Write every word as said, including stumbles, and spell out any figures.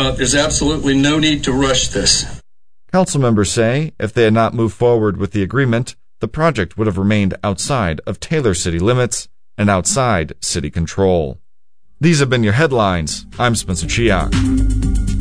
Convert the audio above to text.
uh, there's absolutely no need to rush this. Council members say if they had not moved forward with the agreement, the project would have remained outside of Taylor city limits and outside city control. These have been your headlines. I'm Spencer Chiak.